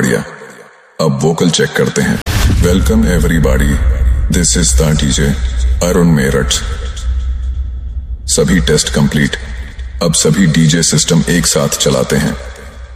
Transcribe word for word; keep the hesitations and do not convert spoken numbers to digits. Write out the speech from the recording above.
बढ़िया। अब vocal check करते हैं। Welcome everybody, this is the DJ Arun Meerut. सभी टेस्ट कंप्लीट। अब सभी डीजे सिस्टम एक साथ चलाते हैं।